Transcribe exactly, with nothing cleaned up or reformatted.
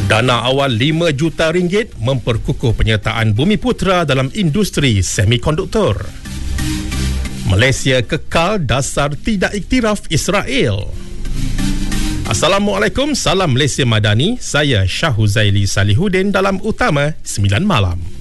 Dana awal lima juta ringgit memperkukuh penyertaan Bumiputera dalam industri semikonduktor. Malaysia kekal dasar tidak iktiraf Israel. Assalamualaikum, salam Malaysia Madani. Saya Syah Huzaili Salihuddin dalam Utama sembilan Malam.